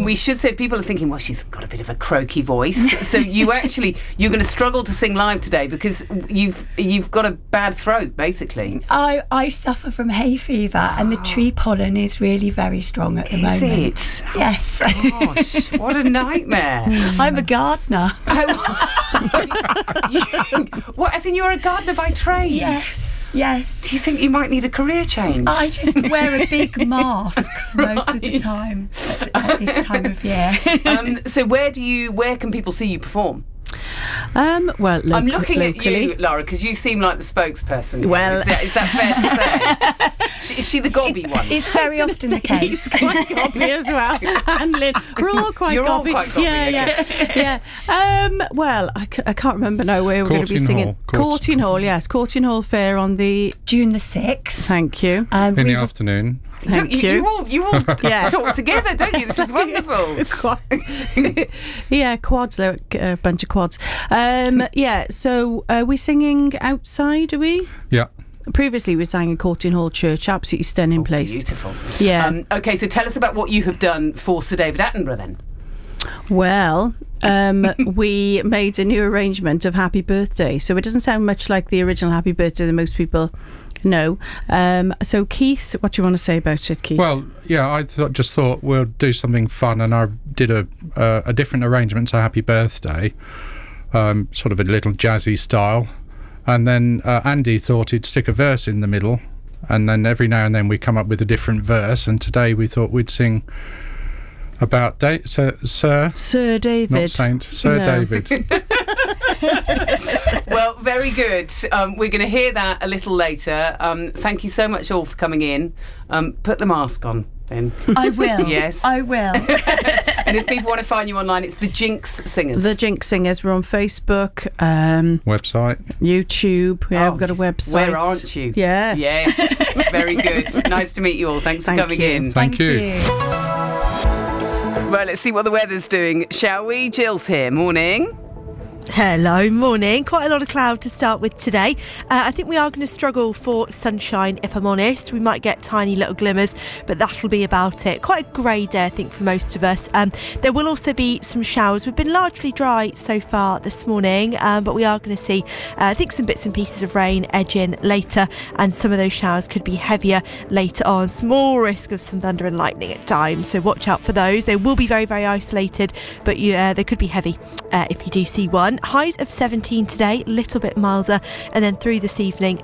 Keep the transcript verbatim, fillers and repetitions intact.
we should say, people are thinking, well, she's got a bit of a croaky voice. So you actually, you're going to struggle to sing live today because you've you've got a bad throat, basically. I, I suffer from hay fever, oh. and the tree pollen is really very strong at the is moment. Is it? Yes. Gosh, what a nightmare. I'm a gardener. Oh. What, as in you're a gardener by trade? Yes, yes. Do you think you might need a career change? I just wear a big mask for right. most of the time at, at this time of year. um, so where do you, where can people see you perform? Um, well, lo- I'm looking locally. at you, Laura, because you seem like the spokesperson. Well, is that, is that fair to say? Is she the gobby it's, one? It's very often the case. Quite gobby as well. And Lynn, we're all quite You're gobby. all quite gobby. Yeah, yeah, yeah. Um, well, I, c- I can't remember now where we're going to be singing. Courting Hall, yes, Courting Hall Fair on the June the sixth. Thank you. Um, In the afternoon. Thank you. you. You all, you all yes. talk together, don't you? This is wonderful. Yeah, quads, they're a bunch of quads. Um, yeah, so are we singing outside, are we? Yeah. Previously we sang in Courting Hall Church, absolutely stunning oh, place. Beautiful. Yeah. Um, okay, so tell us about what you have done for Sir David Attenborough then. Well, um, we made a new arrangement of Happy Birthday, so it doesn't sound much like the original Happy Birthday that most people know. Um, so Keith, what do you want to say about it, Keith? Well, yeah, I th- just thought we'll do something fun, and I did a uh, a different arrangement to Happy Birthday, um, sort of a little jazzy style, and then uh, Andy thought he'd stick a verse in the middle, and then every now and then we come up with a different verse, and today we thought we'd sing about da- Sir, Sir Sir David, not Saint Sir no. David. Well, very good. Um, we're going to hear that a little later. Um, thank you so much all for coming in. Um, put the mask on then. I will. Yes. I will. And if people want to find you online, it's the Jinx Singers. The Jinx Singers. We're on Facebook, um, Website. YouTube. Yeah, Oh, we've got a website. Where aren't you? Yeah. Yes. Very good. Nice to meet you all. Thanks Thank for coming you. in. Thank, Thank you. you. Right, let's see what the weather's doing, shall we? Jill's here. Morning. Hello, morning. Quite a lot of cloud to start with today. Uh, I think we are going to struggle for sunshine, if I'm honest. We might get tiny little glimmers, but that'll be about it. Quite a grey day, I think, for most of us. Um, there will also be some showers. We've been largely dry so far this morning, um, but we are going to see, uh, I think, some bits and pieces of rain edge in later, and some of those showers could be heavier later on. Small risk of some thunder and lightning at times, so watch out for those. They will be very, very isolated, but you, uh, they could be heavy uh, if you do see one. Highs of seventeen today, a little bit milder, and then through this evening,